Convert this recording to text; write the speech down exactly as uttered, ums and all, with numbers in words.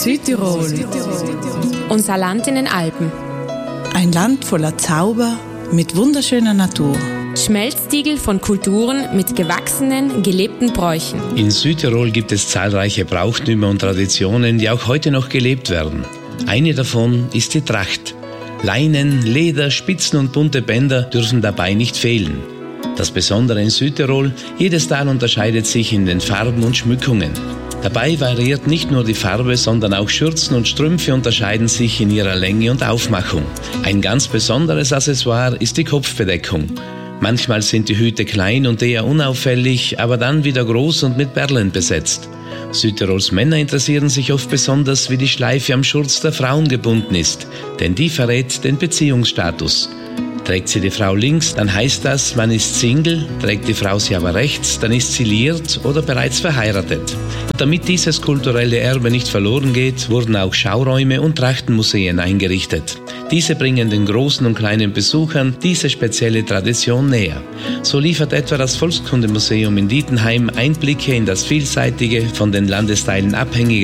Südtirol. Unser Land in den Alpen. Ein Land voller Zauber mit wunderschöner Natur. Schmelztiegel von Kulturen mit gewachsenen, gelebten Bräuchen. In Südtirol gibt es zahlreiche Brauchtümer und Traditionen, die auch heute noch gelebt werden. Eine davon ist die Tracht. Leinen, Leder, Spitzen und bunte Bänder dürfen dabei nicht fehlen. Das Besondere in Südtirol, jedes Tal unterscheidet sich in den Farben und Schmückungen. Dabei variiert nicht nur die Farbe, sondern auch Schürzen und Strümpfe unterscheiden sich in ihrer Länge und Aufmachung. Ein ganz besonderes Accessoire ist die Kopfbedeckung. Manchmal sind die Hüte klein und eher unauffällig, aber dann wieder groß und mit Perlen besetzt. Südtirols Männer interessieren sich oft besonders, wie die Schleife am Schurz der Frauen gebunden ist, denn die verrät den Beziehungsstatus. Trägt sie die Frau links, dann heißt das, man ist Single, trägt die Frau sie aber rechts, dann ist sie liiert oder bereits verheiratet. Und damit dieses kulturelle Erbe nicht verloren geht, wurden auch Schauräume und Trachtenmuseen eingerichtet. Diese bringen den großen und kleinen Besuchern diese spezielle Tradition näher. So liefert etwa das Volkskundemuseum in Dietenheim Einblicke in das vielseitige, von den Landesteilen abhängige